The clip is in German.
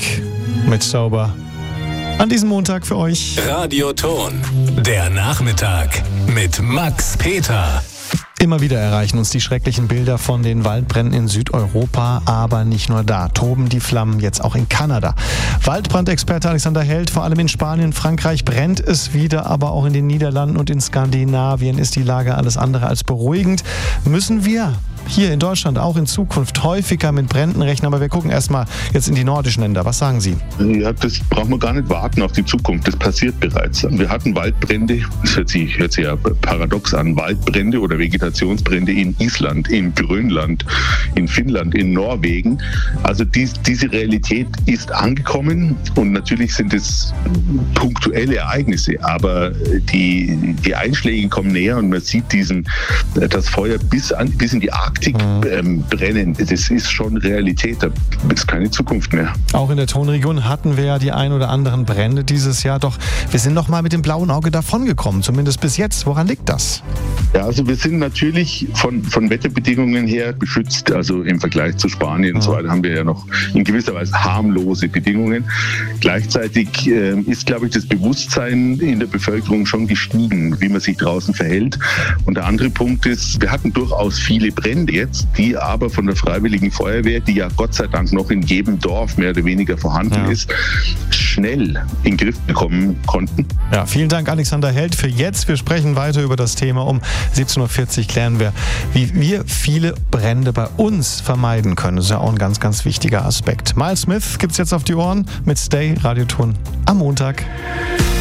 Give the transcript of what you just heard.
Pink mit Sober. An diesem Montag für euch. Radioton, der Nachmittag mit Max Peter. Immer wieder erreichen uns die schrecklichen Bilder von den Waldbränden in Südeuropa, aber nicht nur da. Toben die Flammen jetzt auch in Kanada. Waldbrandexperte Alexander Held, vor allem in Spanien, Frankreich brennt es wieder, aber auch in den Niederlanden und in Skandinavien ist die Lage alles andere als beruhigend. Müssen wir hier in Deutschland auch in Zukunft häufiger mit Bränden rechnen? Aber wir gucken erstmal jetzt in die nordischen Länder. Was sagen Sie? Ja, das brauchen wir gar nicht warten auf die Zukunft. Das passiert bereits. Wir hatten Waldbrände, das hört sich ja paradox an, Waldbrände oder Vegetationsbrände in Island, in Grönland, in Finnland, in Norwegen. Also diese Realität ist angekommen und natürlich sind es punktuelle Ereignisse, aber die Einschläge kommen näher und man sieht das Feuer bis in die Arktis brennen. Das ist schon Realität, da ist keine Zukunft mehr. Auch in der Tonregion hatten wir ja die ein oder anderen Brände dieses Jahr, doch wir sind noch mal mit dem blauen Auge davongekommen, zumindest bis jetzt. Woran liegt das? Ja, also wir sind natürlich von Wetterbedingungen her beschützt, also im Vergleich zu Spanien und so weiter haben wir ja noch in gewisser Weise harmlose Bedingungen. Gleichzeitig ist, glaube ich, das Bewusstsein in der Bevölkerung schon gestiegen, wie man sich draußen verhält. Und der andere Punkt ist, wir hatten durchaus viele Brände jetzt, die aber von der Freiwilligen Feuerwehr, die ja Gott sei Dank noch in jedem Dorf mehr oder weniger vorhanden ist, schnell in den Griff bekommen konnten. Ja, vielen Dank, Alexander Held, für jetzt. Wir sprechen weiter über das Thema. Um 17.40 Uhr klären wir, wie wir viele Brände bei uns vermeiden können. Das ist ja auch ein ganz, ganz wichtiger Aspekt. Miles Smith gibt's jetzt auf die Ohren mit Stay, Radioton am Montag.